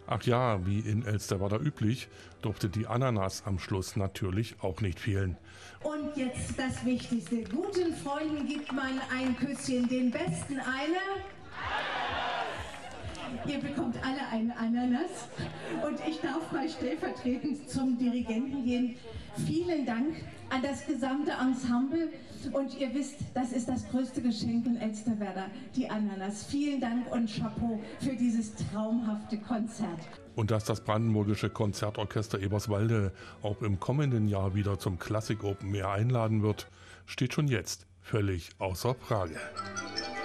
Ach ja, wie in Elsterwerda üblich, durfte die Ananas am Schluss natürlich auch nicht fehlen. Und jetzt das Wichtigste. Guten Freunden gibt man ein Küsschen, den besten eine. Ihr bekommt alle eine Ananas und ich darf mal stellvertretend zum Dirigenten gehen. Vielen Dank an das gesamte Ensemble und ihr wisst, das ist das größte Geschenk in Elsterwerda, die Ananas. Vielen Dank und Chapeau für dieses traumhafte Konzert. Und dass das Brandenburgische Konzertorchester Eberswalde auch im kommenden Jahr wieder zum Klassik Open Air einladen wird, steht schon jetzt völlig außer Frage.